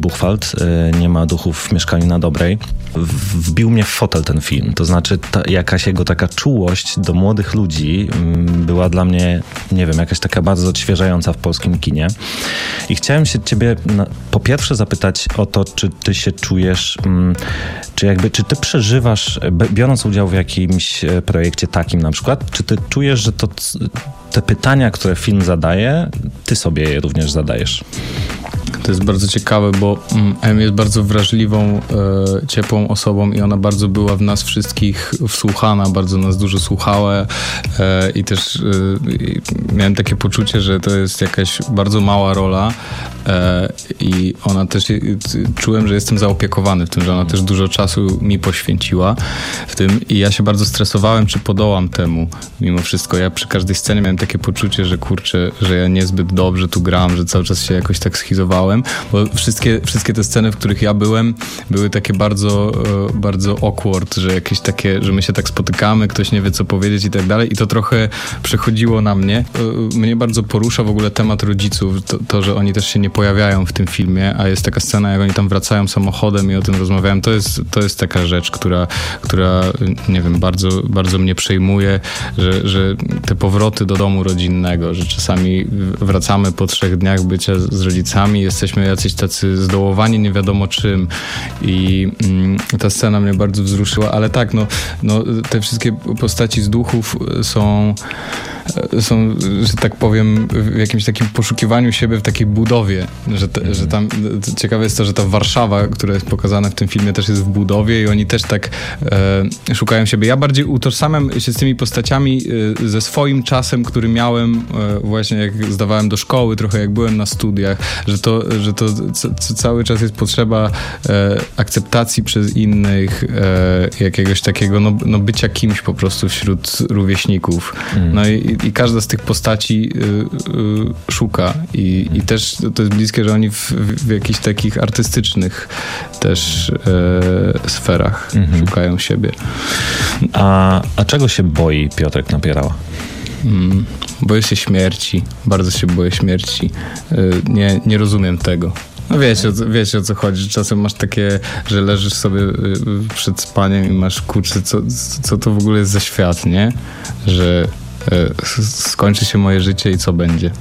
Buchwald, Nie ma duchów w mieszkaniu na Dobrej. Wbił mnie w fotel ten film. To znaczy jakaś jego taka czułość do młodych ludzi była dla mnie, nie wiem, jakaś taka bardzo odświeżająca w polskim kinie. I chciałem się ciebie po pierwsze zapytać o to, czy ty się czujesz, czy ty przeżywasz, biorąc udział w jakimś projekcie takim na przykład, czy ty czujesz, że te pytania, które film zadaje, ty sobie je również zadajesz? To jest bardzo ciekawe, bo Em jest bardzo wrażliwą, ciepłą osobą i ona bardzo była w nas wszystkich wsłuchana, bardzo nas dużo słuchała i też miałem takie poczucie, że to jest jakaś bardzo mała rola i ona też, czułem, że jestem zaopiekowany w tym, że ona też dużo czasu mi poświęciła w tym i ja się bardzo stresowałem, czy podołam temu mimo wszystko. Ja przy każdej scenie miałem takie poczucie, że kurczę, że ja niezbyt dobrze tu gram, że cały czas się jakoś tak schizowałem, bo wszystkie te sceny, w których ja byłem, były takie bardzo, bardzo awkward, że jakieś takie, że my się tak spotykamy, ktoś nie wie co powiedzieć i tak dalej i to trochę przechodziło na mnie. Mnie bardzo porusza w ogóle temat rodziców, to, że oni też się nie pojawiają w tym filmie, a jest taka scena, jak oni tam wracają samochodem i o tym rozmawiają. To jest taka rzecz, która nie wiem, bardzo, bardzo mnie przejmuje, że te powroty do domu rodzinnego, że czasami wracamy po 3 dniach bycia z rodzicami, jesteśmy jacyś tacy zdołowani nie wiadomo czym i ta scena mnie bardzo wzruszyła, ale tak, no te wszystkie postaci z duchów są, że tak powiem, w jakimś takim poszukiwaniu siebie w takiej budowie, że tam ciekawe jest to, że ta Warszawa, która jest pokazana w tym filmie, też jest w budowie i oni też tak szukają siebie. Ja bardziej utożsamiam się z tymi postaciami ze swoim czasem, który miałem właśnie jak zdawałem do szkoły, trochę jak byłem na studiach, że to cały czas jest potrzeba akceptacji przez innych, jakiegoś takiego bycia kimś po prostu wśród rówieśników. No i każda z tych postaci szuka i też to jest bliskie, że oni w jakichś takich artystycznych też sferach szukają siebie. A czego się boi Piotrek Napierała? Boję się śmierci. Bardzo się boję śmierci. Nie rozumiem tego. No wiecie o co chodzi, że czasem masz takie, że leżysz sobie przed spaniem i masz kurczę, co to w ogóle jest za świat, nie? Że skończy się moje życie i co będzie?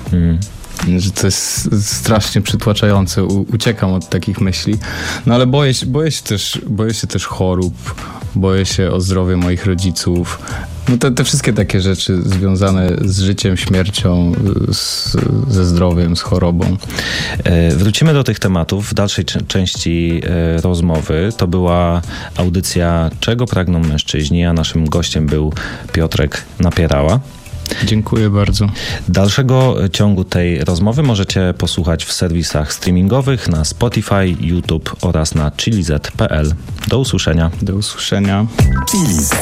Że to jest strasznie przytłaczające. Uciekam od takich myśli. No ale boję się też chorób, boję się o zdrowie moich rodziców. No te wszystkie takie rzeczy związane z życiem, śmiercią, ze zdrowiem, z chorobą. Wrócimy do tych tematów w dalszej części rozmowy. To była audycja Czego pragną mężczyźni, a naszym gościem był Piotrek Napierała. Dziękuję bardzo. Dalszego ciągu tej rozmowy możecie posłuchać w serwisach streamingowych na Spotify, YouTube oraz na chiliz.pl. Do usłyszenia. Do usłyszenia. Chiliz.